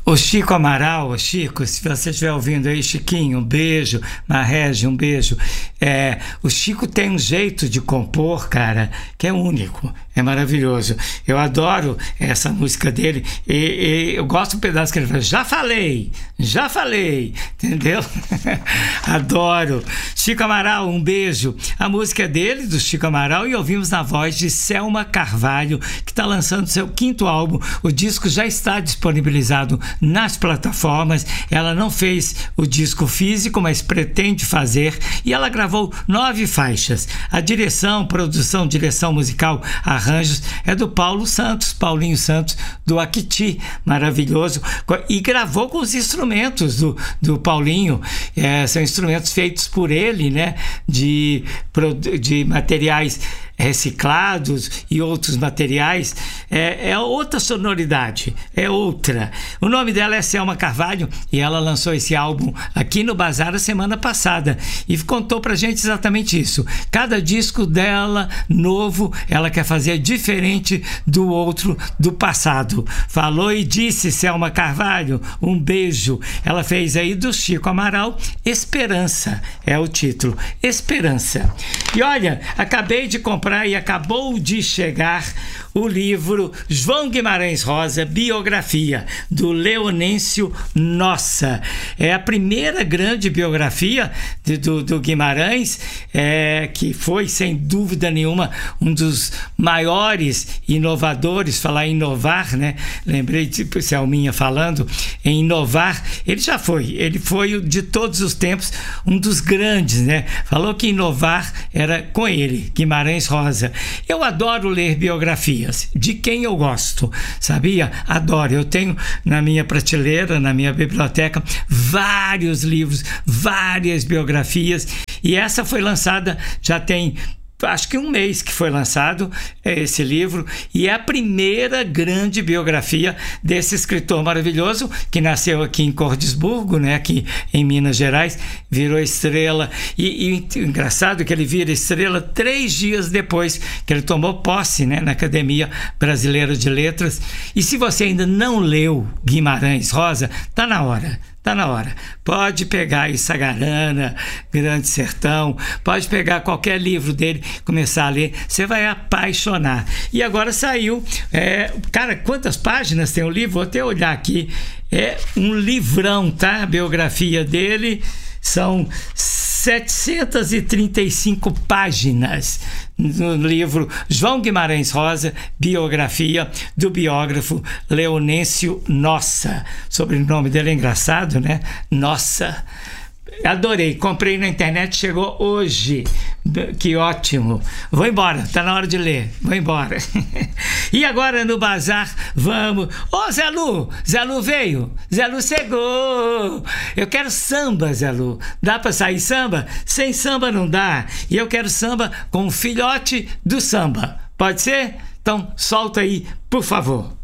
O Chico Amaral, Chico, se você estiver ouvindo aí, Chiquinho, um beijo, Marrege, um beijo. O Chico tem um jeito de compor, cara, que é único, é maravilhoso. Eu adoro essa música dele, e eu gosto do pedaço que ele fala, já falei, entendeu? Adoro. Chico Amaral, um beijo. A música é dele, do Chico Amaral, e ouvimos na voz de Selma Carvalho, que está lançando seu 5º álbum. O disco já está disponibilizado nas plataformas. Ela não fez o disco físico, mas pretende fazer, e ela gravou 9 faixas. A produção, direção musical, arranjos é do Paulinho Santos, do Aquiti, maravilhoso, e gravou com os instrumentos do Paulinho, são instrumentos feitos por ele, né, de materiais reciclados e outros materiais. É outra sonoridade, é outra. O nome dela é Selma Carvalho e ela lançou esse álbum aqui no Bazar a semana passada e contou pra gente exatamente isso. Cada disco dela, novo, ela quer fazer diferente do outro do passado. Falou e disse, Selma Carvalho, um beijo. Ela fez aí do Chico Amaral, Esperança, é o título, Esperança. E olha, acabei de comprar e acabou de chegar o livro João Guimarães Rosa, biografia, do Leonêncio Nossa. É a primeira grande biografia do Guimarães, que foi, sem dúvida nenhuma, um dos maiores inovadores. Falar em inovar, né? Lembrei de Selminha falando em inovar. Ele foi de todos os tempos um dos grandes, né? Falou que inovar era com ele, Guimarães Rosa. Eu adoro ler biografias de quem eu gosto, sabia? Adoro. Eu tenho na minha prateleira, na minha biblioteca, vários livros, várias biografias, e essa foi lançada, já tem acho que um mês que foi lançado esse livro, e é a primeira grande biografia desse escritor maravilhoso que nasceu aqui em Cordisburgo, né, aqui em Minas Gerais, virou estrela, e engraçado que ele vira estrela 3 dias depois que ele tomou posse, né, na Academia Brasileira de Letras. E se você ainda não leu Guimarães Rosa, tá na hora. Pode pegar aí Sagarana, Grande Sertão, pode pegar qualquer livro dele, começar a ler, você vai apaixonar. E agora saiu, cara, quantas páginas tem o livro? Vou até olhar aqui, é um livrão, tá? A biografia dele são 735 páginas no livro João Guimarães Rosa, biografia do biógrafo Leonêncio Nossa. O sobrenome dele é engraçado, né? Nossa. Adorei, comprei na internet, chegou hoje. Que ótimo. Vou embora, tá na hora de ler. Vou embora. E agora no bazar, vamos. Ô, Zé Lu veio. Zé Lu chegou. Eu quero samba, Zé Lu. Dá pra sair samba? Sem samba não dá. E eu quero samba com o filhote do samba. Pode ser? Então solta aí, por favor.